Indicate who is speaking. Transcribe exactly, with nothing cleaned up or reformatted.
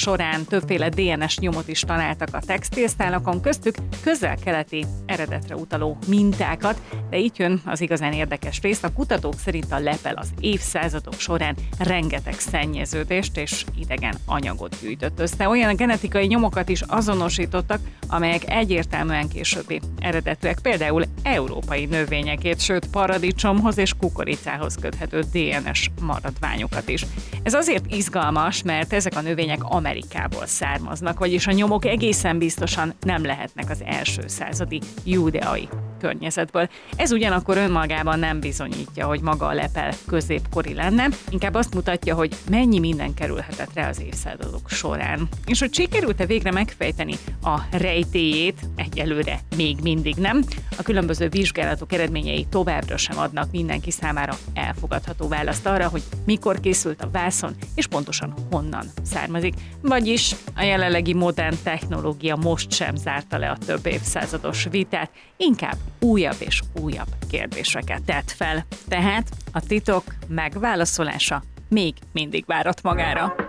Speaker 1: során többféle dé en es nyomot is találtak a textilszálakon, köztük közel-keleti eredetre utaló mintákat, de itt jön az igazán érdekes rész. A kutatók szerint a lepel az évszázadok során rengeteg szennyeződést és idegen anyagot gyűjtött össze. Olyan genetikai nyomokat is azonosítottak, amelyek egyértelműen későbbi eredetűek, például európai növényekét, sőt paradicsomhoz és kukoricához köthető dé en es maradványokat is. Ez azért izgalmas, mert ezek a növények Amerikából származnak, vagyis a nyomok egészen biztosan nem lehetnek az első századi júdeai környezetből. Ez ugyanakkor önmagában nem bizonyítja, hogy maga a lepel középkori lenne, inkább azt mutatja, hogy mennyi minden kerülhetett rá az évszázadok során. És hogy sikerült-e végre megfejteni a rejtélyét, egyelőre még mindig nem. A különböző vizsgálatok eredményei továbbra sem adnak mindenki számára elfogadható választ arra, hogy mikor készült a vászon, és pontosan honnan származik. Vagyis a jelenlegi modern technológia most sem zárta le a több évszázados vitát, inkább újabb és újabb kérdéseket tett fel. Tehát a titok megválaszolása még mindig várat magára.